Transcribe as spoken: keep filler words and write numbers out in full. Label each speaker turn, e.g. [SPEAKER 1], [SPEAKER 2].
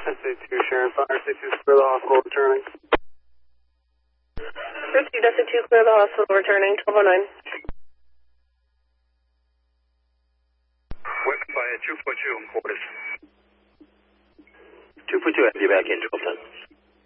[SPEAKER 1] S A two, Sharon Fire, S A two, clear the hospital, returning.
[SPEAKER 2] Proceed, S A two, clear the hospital, returning, twelve oh nine.
[SPEAKER 3] West by two foot two, quarters.
[SPEAKER 4] two foot two, I'll be back in, twelve ten.